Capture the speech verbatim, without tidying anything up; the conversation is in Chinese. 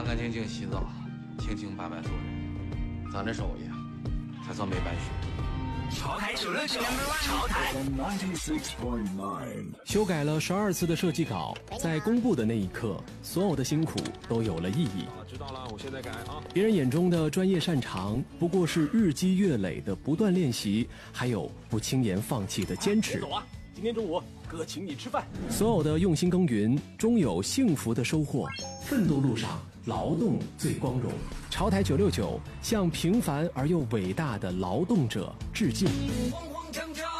干干净净洗澡，清清白白做人，咱这手艺才算没白学。 潮台九六九，潮台修改了十二次的设计稿，在公布的那一刻，所有的辛苦都有了意义。 啊，知道了，我现在改啊。 别人眼中的专业擅长，不过是日积月累的不断练习，还有不轻言放弃的坚持。 走啊！今天中午哥请你吃饭。 所有的用心耕耘，终有幸福的收获。奋斗路上，劳动最光荣。潮台九六九向平凡而又伟大的劳动者致敬。 慌慌张张。